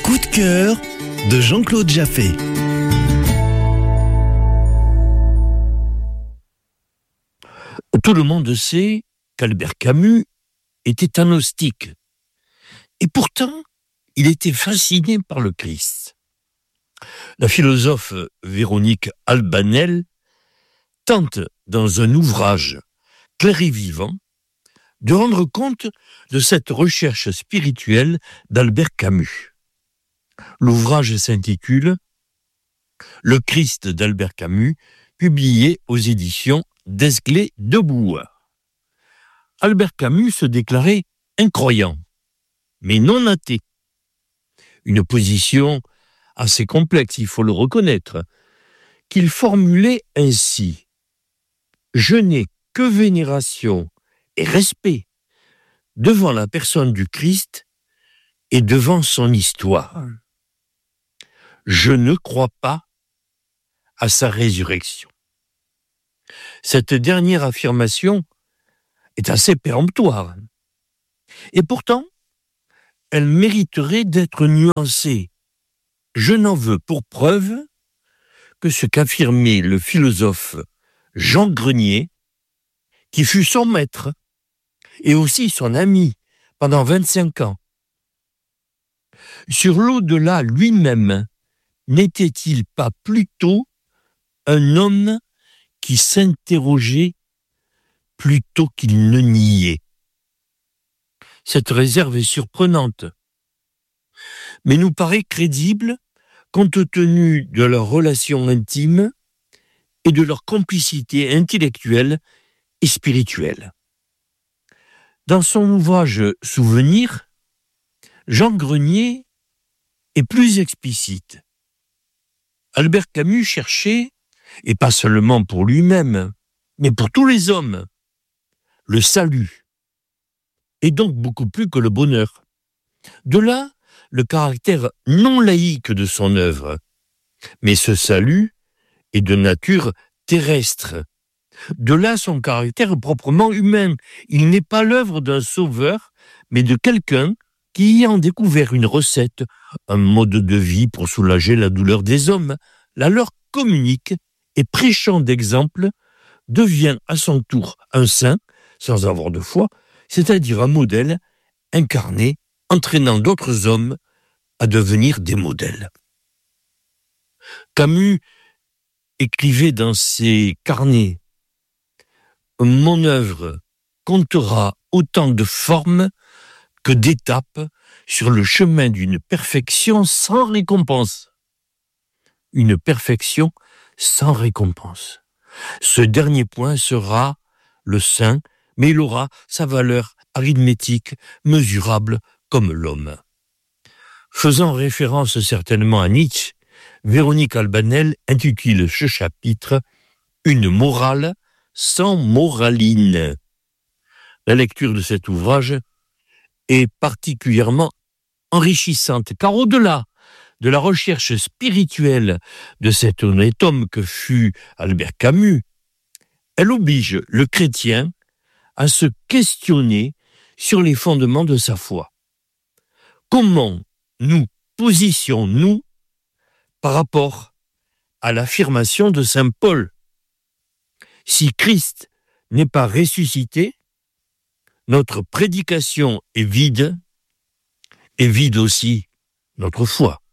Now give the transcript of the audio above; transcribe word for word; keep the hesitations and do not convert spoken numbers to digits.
Coup de cœur de Jean-Claude Jaffé. Tout le monde sait qu'Albert Camus était agnostique. Et pourtant, il était fasciné par le Christ. La philosophe Véronique Albanel tente, dans un ouvrage clair et vivant, de rendre compte de cette recherche spirituelle d'Albert Camus. L'ouvrage s'intitule « Le Christ d'Albert Camus », publié aux éditions d'Esclé-Debout. Albert Camus se déclarait incroyant, mais non athée. Une position assez complexe, il faut le reconnaître, qu'il formulait ainsi : « Je n'ai que vénération et respect devant la personne du Christ et devant son histoire. Je ne crois pas à sa résurrection. » Cette dernière affirmation est assez péremptoire. Et pourtant, elle mériterait d'être nuancée. Je n'en veux pour preuve que ce qu'affirmait le philosophe Jean Grenier, qui fut son maître et aussi son ami pendant vingt-cinq ans. Sur l'au-delà lui-même, n'était-il pas plutôt un homme qui s'interrogeait plutôt qu'il ne niait? Cette réserve est surprenante, mais nous paraît crédible compte tenu de leur relation intime et de leur complicité intellectuelle et spirituelle. Dans son ouvrage « Souvenirs », Jean Grenier est plus explicite. Albert Camus cherchait, et pas seulement pour lui-même, mais pour tous les hommes, le salut, et donc beaucoup plus que le bonheur. De là, le caractère non laïque de son œuvre. Mais ce salut est de nature terrestre. De là son caractère proprement humain. Il n'est pas l'œuvre d'un sauveur, mais de quelqu'un qui, ayant découvert une recette, un mode de vie pour soulager la douleur des hommes, la leur communique et, prêchant d'exemple, devient à son tour un saint, sans avoir de foi, c'est-à-dire un modèle incarné, entraînant d'autres hommes à devenir des modèles. Camus écrivait dans ses carnets : « Mon œuvre comptera autant de formes que d'étapes sur le chemin d'une perfection sans récompense. » Une perfection sans récompense. Ce dernier point sera le saint, mais il aura sa valeur arithmétique mesurable comme l'homme. Faisant référence certainement à Nietzsche, Véronique Albanel intitule ce chapitre « Une morale sans moraline ». La lecture de cet ouvrage est particulièrement enrichissante, car au-delà de la recherche spirituelle de cet honnête homme que fut Albert Camus, elle oblige le chrétien à se questionner sur les fondements de sa foi. Comment nous positionnons-nous par rapport à l'affirmation de saint Paul ? Si Christ n'est pas ressuscité, notre prédication est vide, et vide aussi notre foi.